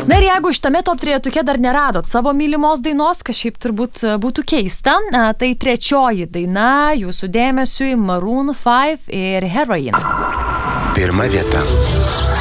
Na ir jeigu šitame top 3 dar neradot savo mylimos dainos, kas šiaip turbūt būtų keista, tai 3 daina jūsų dėmesiui Maroon 5 ir Heroin. 1 vieta.